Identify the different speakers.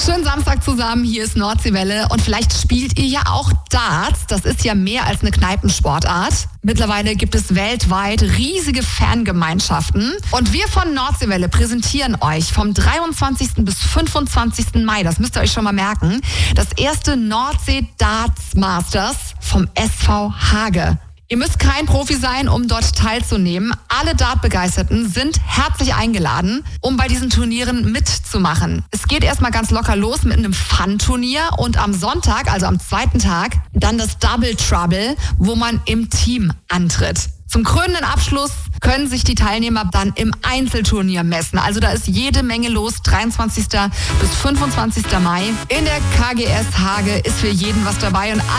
Speaker 1: Schönen Samstag zusammen, hier ist Nordseewelle und vielleicht spielt ihr ja auch Darts. Das ist ja mehr als eine Kneipensportart. Mittlerweile gibt es weltweit riesige Fangemeinschaften und wir von Nordseewelle präsentieren euch vom 23. bis 25. Mai, das müsst ihr euch schon mal merken, das erste Nordsee Darts Masters vom SV Hage. Ihr müsst kein Profi sein, um dort teilzunehmen. Alle Dartbegeisterten sind herzlich eingeladen, um bei diesen Turnieren mitzumachen. Es geht erstmal ganz locker los mit einem Fun-Turnier und am Sonntag, also am zweiten Tag, dann das Double Trouble, wo man im Team antritt. Zum krönenden Abschluss können sich die Teilnehmer dann im Einzelturnier messen. Also da ist jede Menge los. 23. bis 25. Mai in der KGS Hage ist für jeden was dabei und